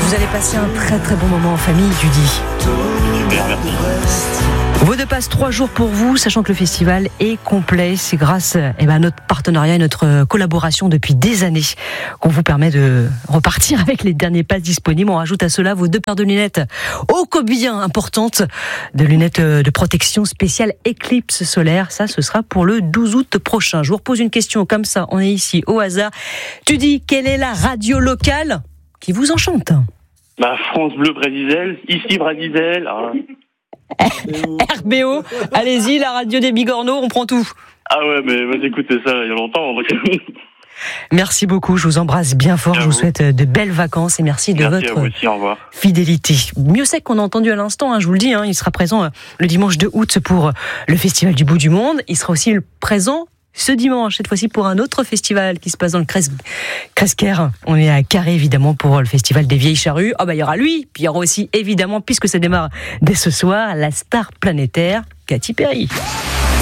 Vous allez passer un très très bon moment en famille, Judy. Super, merci. Vos deux passes 3 jours pour vous, sachant que le festival est complet. C'est grâce à notre partenariat et notre collaboration depuis des années qu'on vous permet de repartir avec les derniers passes disponibles. On rajoute à cela vos 2 paires de lunettes ô combien importantes, de lunettes de protection spéciale éclipse solaire. Ça, ce sera pour le 12 août prochain. Je vous repose une question comme ça, on est ici au hasard. Tu dis, quelle est la radio locale qui vous enchante? France Bleu Brésil, ici Brésil. RBO, allez-y, la radio des Bigorneaux, on prend tout. Ah ouais, mais moi j'écoutais ça il y a longtemps. Donc... Merci beaucoup, je vous embrasse bien fort, je vous souhaite de belles vacances et merci de votre aussi, au revoir. Fidélité. Mieux c'est qu'on a entendu à l'instant, je vous le dis, il sera présent le dimanche 2 août pour le Festival du Bout du Monde. Il sera aussi présent ce dimanche, cette fois-ci pour un autre festival qui se passe dans le Cresquer. On est à Carré évidemment pour le Festival des Vieilles Charrues. Il y aura lui, puis il y aura aussi évidemment, puisque ça démarre dès ce soir, la star planétaire Katy Perry.